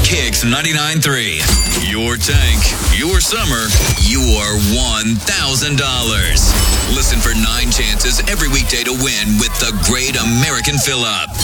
Kicks 99.3. Your tank, your summer, your $1,000. Listen for 9 chances every weekday to win with the Great American Fill-Up.